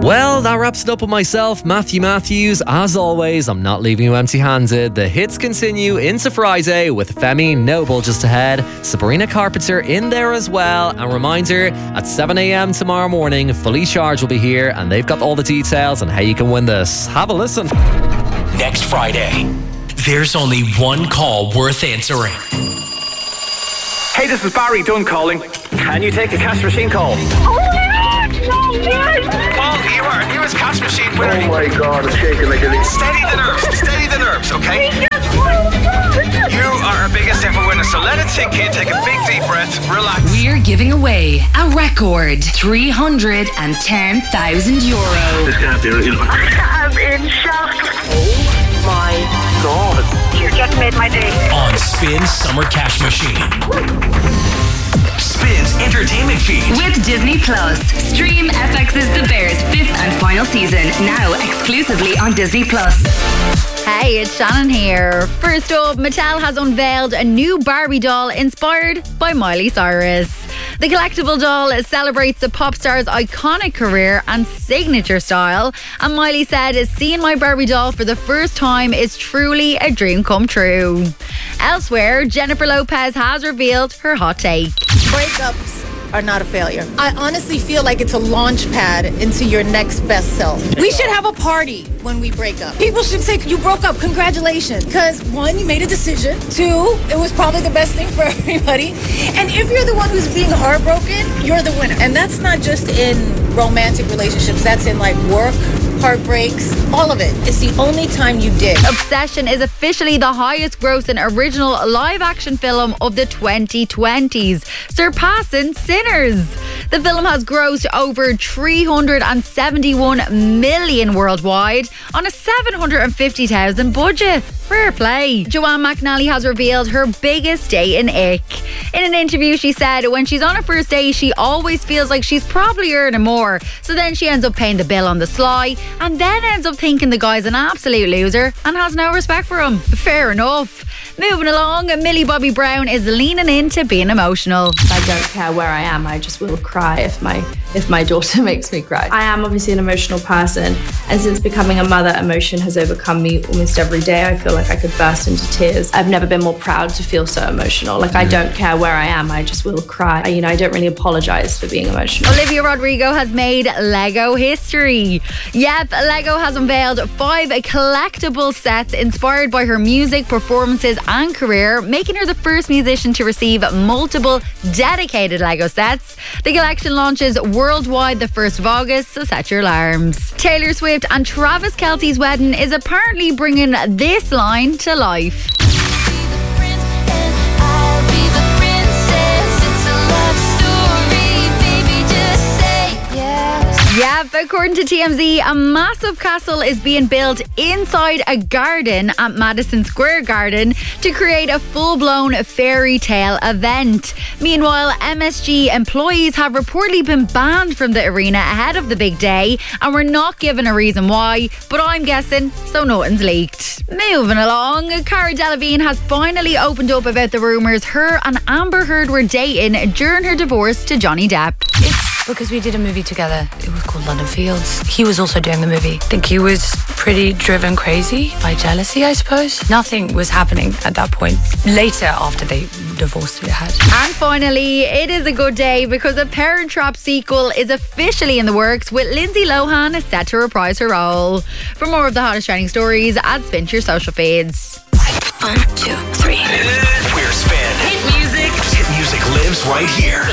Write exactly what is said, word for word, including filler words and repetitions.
Well, that wraps it up with myself, Matthew Matthews. As always, I'm not leaving you empty-handed. The hits continue into Friday with Femi Noble just ahead. Sabrina Carpenter in there as well. And reminder, at seven a.m. tomorrow morning, Fully Charged will be here and they've got all the details on how you can win this. Have a listen. Next Friday, there's only one call worth answering. Hey, this is Barry Dunn calling. Can you take a cash machine call? Oh my God, no way! Paul, you are a newest cash machine winner. Oh my God, I'm shaking like a leaf. Steady the nerves, steady the nerves, okay? You are our biggest ever winner, so let it sink in, take a big deep breath, relax. We're giving away a record three hundred ten thousand euro. This can't be real. I'm in shock. Oh my God. You just made my day. On Spin Summer Cash Machine. Spin's entertainment feed. With Disney Plus. Stream F X's The Bears fifth and final season, now exclusively on Disney Plus. Hey, it's Shannon here. First up, Mattel has unveiled a new Barbie doll inspired by Miley Cyrus. The collectible doll celebrates the pop star's iconic career and signature style. And Miley said, seeing my Barbie doll for the first time is truly a dream come true. Elsewhere, Jennifer Lopez has revealed her hot take. Breakups are not a failure. I honestly feel like it's a launch pad into your next best self. We should have a party when we break up. People should say, you broke up, congratulations. Because one, you made a decision. Two, it was probably the best thing for everybody. And if you're the one who's being heartbroken, you're the winner. And that's not just in romantic relationships. That's in like work, heartbreaks, all of it. It's the only time you did. Obsession is officially the highest grossing original live action film of the twenty twenties, surpassing Sinners. The film has grossed over three hundred seventy-one million worldwide on a seven hundred fifty thousand budget. Fair play. Joanne McNally has revealed her biggest dating ick. In an interview, she said when she's on a first date, she always feels like she's probably earning more. So then she ends up paying the bill on the sly and then ends up thinking the guy's an absolute loser and has no respect for him. Fair enough. Moving along, Millie Bobby Brown is leaning into being emotional. I don't care where I am, I just will cry if my if my daughter makes me cry. I am obviously an emotional person, and since becoming a mother, emotion has overcome me almost every day. I feel like I could burst into tears. I've never been more proud to feel so emotional. Like, I don't care where I am, I just will cry. I, you know, I don't really apologize for being emotional. Olivia Rodrigo has made Lego history. Yep, Lego has unveiled five collectible sets inspired by her music, performances and career, making her the first musician to receive multiple dedicated Lego sets. The collection launches worldwide the first of August, so set your alarms. Taylor Swift and Travis Kelce's wedding is apparently bringing this line to life. Yep, according to T M Z, a massive castle is being built inside a garden at Madison Square Garden to create a full-blown fairy tale event. Meanwhile, M S G employees have reportedly been banned from the arena ahead of the big day and were not given a reason why, but I'm guessing so nothing's leaked. Moving along, Cara Delevingne has finally opened up about the rumours her and Amber Heard were dating during her divorce to Johnny Depp. It's because we did a movie together. It was called London Fields. He was also doing the movie. I think he was pretty driven crazy by jealousy, I suppose. Nothing was happening at that point. Later, after they divorced, we had. And finally, it is a good day because a Parent Trap sequel is officially in the works, with Lindsay Lohan set to reprise her role. For more of the hottest trending stories, add Spin to your social feeds. One, two, three. We're Spin. Hit music. Hit music lives right here.